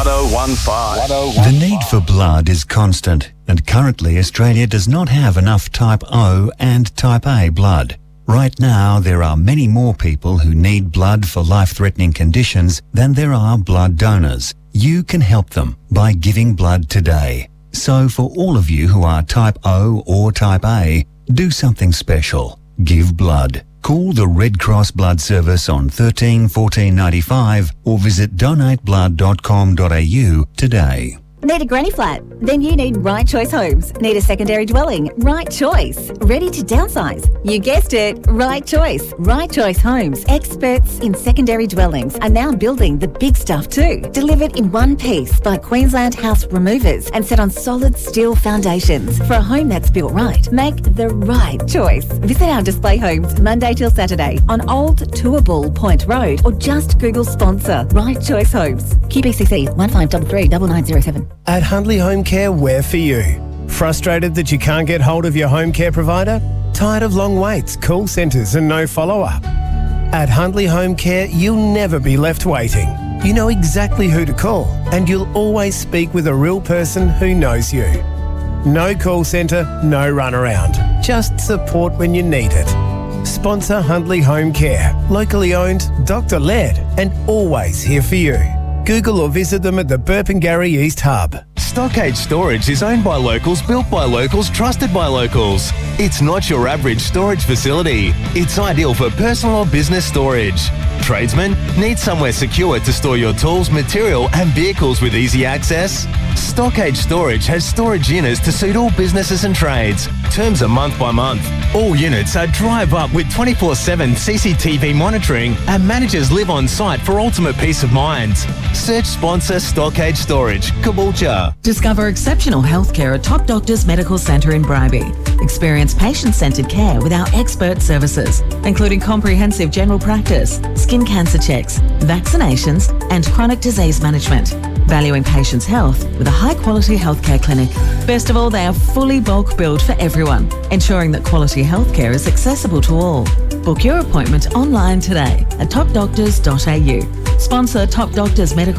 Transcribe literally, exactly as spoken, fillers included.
one oh one five. The need for blood is constant, and currently Australia does not have enough Type O and Type A blood. Right now, there are many more people who need blood for life-threatening conditions than there are blood donors. You can help them by giving blood today. So for all of you who are Type O or Type A, do something special. Give blood. Call the Red Cross Blood Service on thirteen fourteen ninety-five or visit donate blood dot com dot a u today. Need a granny flat? Then you need Right Choice Homes. Need a secondary dwelling? Right Choice. Ready to downsize? You guessed it, Right Choice. Right Choice Homes, experts in secondary dwellings, are now building the big stuff too. Delivered in one piece by Queensland House Removers and set on solid steel foundations. For a home that's built right, make the right choice. Visit our display homes Monday till Saturday on Old Toowoomba Point Road or just Google sponsor Right Choice Homes. Q B C C one five three three nine nine zero seven. At Hundley Home Care, we're for you. Frustrated that you can't get hold of your home care provider? Tired of long waits, call centres and no follow-up? At Hundley Home Care, you'll never be left waiting. You know exactly who to call and you'll always speak with a real person who knows you. No call centre, no runaround. Just support when you need it. Sponsor Hundley Home Care. Locally owned, doctor-led and always here for you. Google or visit them at the Burpengary East Hub. Stockade Storage is owned by locals, built by locals, trusted by locals. It's not your average storage facility. It's ideal for personal or business storage. Tradesmen, need somewhere secure to store your tools, material and vehicles with easy access? Stockade Storage has storage units to suit all businesses and trades. Terms are month by month. All units are drive up with twenty-four seven C C T V monitoring and managers live on site for ultimate peace of mind. Search sponsor Stockade Storage, Caboolture. Discover exceptional healthcare at Top Doctors Medical Centre in Bribie. Experience patient-centred care with our expert services, including comprehensive general practice, skin cancer checks, vaccinations and chronic disease management. Valuing patients' health with a high-quality healthcare clinic. Best of all, they are fully bulk billed for everyone, ensuring that quality healthcare is accessible to all. Book your appointment online today at top doctors dot a u. Sponsor Top Doctors Medical